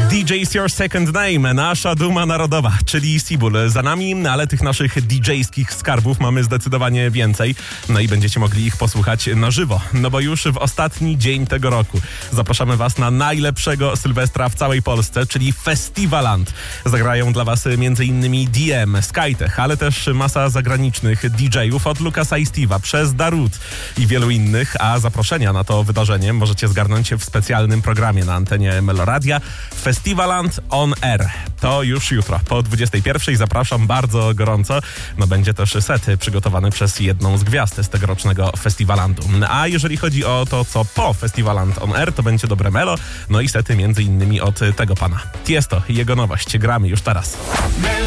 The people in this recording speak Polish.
DJ's Your Second Name, nasza duma narodowa, czyli Sibul. Za nami, ale tych naszych DJ-skich skarbów mamy zdecydowanie więcej. No i będziecie mogli ich posłuchać na żywo. No bo już w ostatni dzień tego roku zapraszamy was na najlepszego Sylwestra w całej Polsce, czyli Festiwaland. Zagrają dla was m.in. DM, Skytech, ale też masa zagranicznych DJ-ów od Lucasa i Steve'a, przez Darut i wielu innych, a zaproszenia na to wydarzenie możecie zgarnąć w specjalnym programie na antenie Meloradia Festiwaland on Air. To już jutro po 21:00. Zapraszam bardzo gorąco. No będzie też set przygotowany przez jedną z gwiazd z tegorocznego festiwalandu. A jeżeli chodzi o to, co po Festiwaland on Air, to będzie dobre melo. No i sety między innymi od tego pana. Tiesto i jego nowość gramy już teraz.